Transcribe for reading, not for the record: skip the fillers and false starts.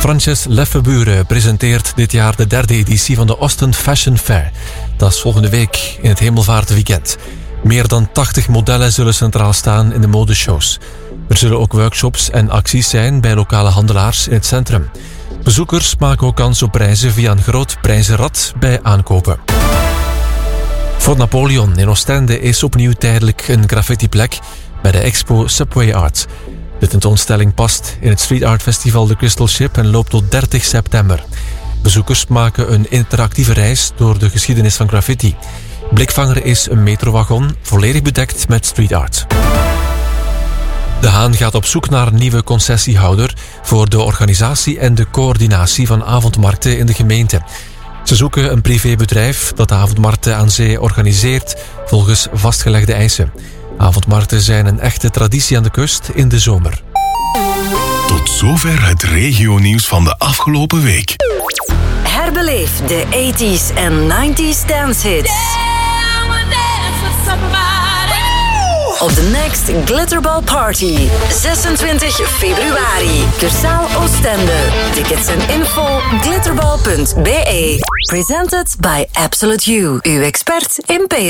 Frances Lefebure presenteert dit jaar de 3e editie van de Austin Fashion Fair. Dat is volgende week in het Hemelvaartweekend. Meer dan 80 modellen zullen centraal staan in de modeshows. Er zullen ook workshops en acties zijn bij lokale handelaars in het centrum. Bezoekers maken ook kans op prijzen via een groot prijzenrad bij aankopen. Fort Napoleon in Oostende is opnieuw tijdelijk een graffitiplek bij de expo Subway Art. De tentoonstelling past in het Street Art Festival The Crystal Ship en loopt tot 30 september. Bezoekers maken een interactieve reis door de geschiedenis van graffiti. Blikvanger is een metrowagon, volledig bedekt met street art. De Haan gaat op zoek naar een nieuwe concessiehouder voor de organisatie en de coördinatie van avondmarkten in de gemeente. Ze zoeken een privébedrijf dat avondmarkten aan zee organiseert volgens vastgelegde eisen. Avondmarkten zijn een echte traditie aan de kust in de zomer. Tot zover het regionieuws van de afgelopen week. Herbeleef de 80s en 90s dancehits. Op de Next Glitterball Party, 26 februari. Cursaal Oostende. Tickets en info glitterball.be. Presented by Absolute You, uw expert in